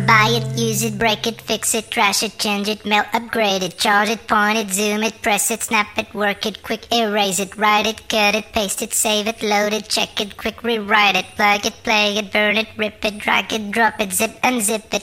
Buy it, use it, break it, fix it, trash it, change it, mail, upgrade it, charge it, point it, zoom it, press it, snap it, work it, quick erase it, write it, cut it, paste it, save it, load it, check it, quick rewrite it, plug it, play it, burn it, rip it, drag it, drop it, zip unzip it,